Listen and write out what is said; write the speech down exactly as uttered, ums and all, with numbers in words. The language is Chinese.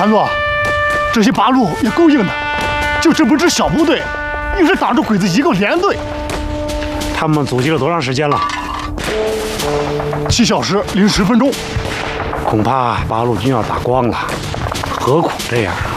团座，这些八路也够硬的，就这么支小部队，硬是挡住鬼子一个连队。 他们阻击了多长时间了？ 七小时零十分钟。 恐怕八路军要打光了，何苦这样？